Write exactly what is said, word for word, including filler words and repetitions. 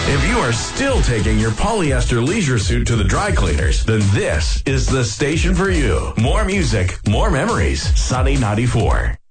If you are still taking your polyester leisure suit to the dry cleaners, then this is the station for you. More music, more memories. Sunny ninety-four.